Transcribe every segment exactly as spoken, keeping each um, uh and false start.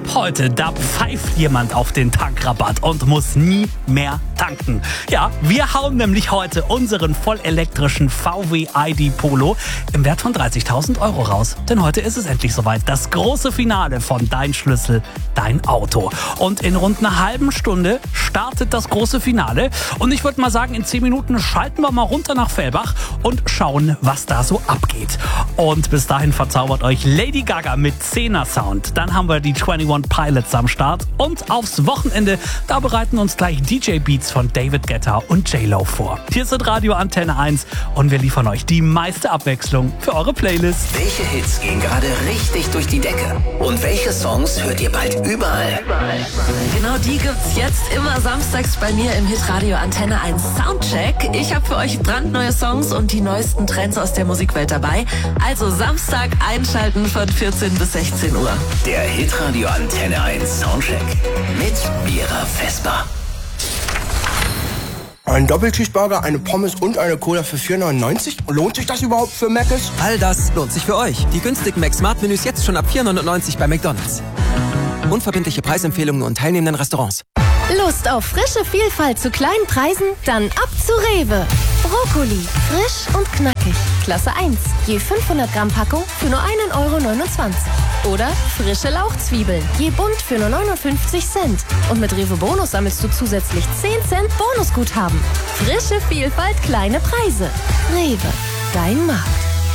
Ab heute, da pfeift jemand auf den Tankrabatt und muss nie mehr tanken. Ja, wir hauen nämlich heute unseren vollelektrischen V W I D Polo im Wert von dreißigtausend Euro raus. Denn heute ist es endlich soweit. Das große Finale von Dein Schlüssel, Dein Auto. Und in rund einer halben Stunde startet das große Finale. Und ich würde mal sagen, in zehn Minuten schalten wir mal runter nach Fellbach und schauen, was da so abgeht. Und bis dahin verzaubert euch Lady Gaga mit Zehner Sound. Dann haben wir die einundzwanzig Pilots am Start. Und aufs Wochenende, da bereiten uns gleich D J Beats von David Guetta und J-Lo vor. Hier sind Radio Antenne eins und wir liefern euch die meiste Abwechslung für eure Playlist. Welche Hits gehen gerade richtig durch die Decke? Und welche Songs hört ihr bald überall? Genau die gibt's jetzt immer samstags bei mir im Hitradio Antenne eins Soundcheck. Ich habe für euch brandneue Songs und die neuesten Trends aus der Musikwelt dabei. Also Samstag einschalten von vierzehn bis sechzehn Uhr. Der Hitradio Antenne eins Soundcheck mit Mira Vesper. Ein Doppelcheeseburger, eine Pommes und eine Cola für vier neunundneunzig? Lohnt sich das überhaupt für Mc's? All das lohnt sich für euch. Die günstigen Mac-Smart-Menüs jetzt schon ab vier neunundneunzig bei McDonald's. Unverbindliche Preisempfehlungen und teilnehmenden Restaurants. Lust auf frische Vielfalt zu kleinen Preisen? Dann ab zu Rewe. Brokkoli, frisch und knackig. Klasse eins, je fünfhundert Gramm Packung für nur ein Euro neunundzwanzig. Oder frische Lauchzwiebeln, je bunt für nur neunundfünfzig Cent. Und mit Rewe Bonus sammelst du zusätzlich zehn Cent Bonusguthaben. Frische Vielfalt, kleine Preise. Rewe, dein Markt.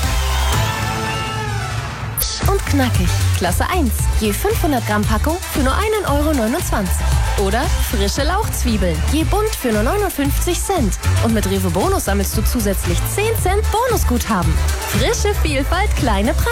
Und knackig. Klasse eins, je fünfhundert Gramm Packung für nur ein Euro neunundzwanzig. Oder frische Lauchzwiebeln, je bunt für nur neunundfünfzig Cent. Und mit Rewe Bonus sammelst du zusätzlich zehn Cent Bonusguthaben. Frische Vielfalt, kleine Preise.